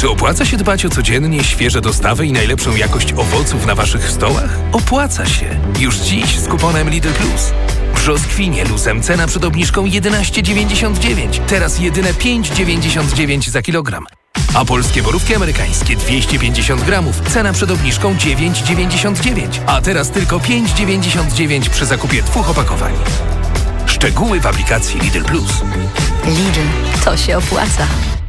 Czy opłaca się dbać o codziennie świeże dostawy i najlepszą jakość owoców na waszych stołach? Opłaca się. Już dziś z kuponem Lidl Plus. Brzoskwinie luzem cena przed obniżką 11,99. Teraz jedyne 5,99 za kilogram. A polskie borówki amerykańskie 250 gramów. Cena przed obniżką 9,99. A teraz tylko 5,99 przy zakupie 2 opakowań. Szczegóły w aplikacji Lidl Plus. Lidl, to się opłaca.